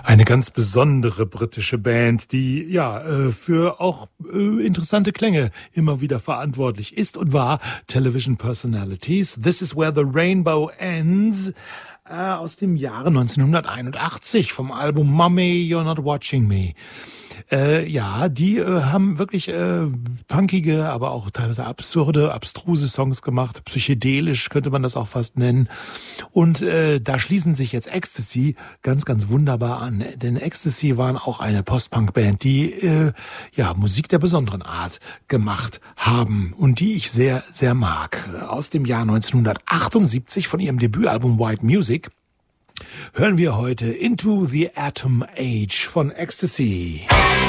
Eine ganz besondere britische Band, die für auch interessante Klänge immer wieder verantwortlich ist und war. Television Personalities. This is where the rainbow ends. Aus dem Jahre 1981 vom Album Mummy, You're Not Watching Me. Die haben wirklich punkige, aber auch teilweise absurde, abstruse Songs gemacht. Psychedelisch könnte man das auch fast nennen. Und da schließen sich jetzt Ecstasy ganz, ganz wunderbar an. Denn Ecstasy waren auch eine Post-Punk-Band, die Musik der besonderen Art gemacht haben und die ich sehr, sehr mag. Aus dem Jahr 1978 von ihrem Debütalbum White Music hören wir heute Into the Atom Age von Ecstasy.